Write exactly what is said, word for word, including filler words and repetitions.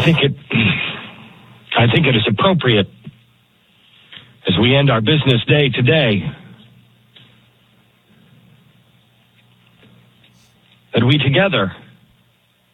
think it, I think it is appropriate as we end our business day today that we together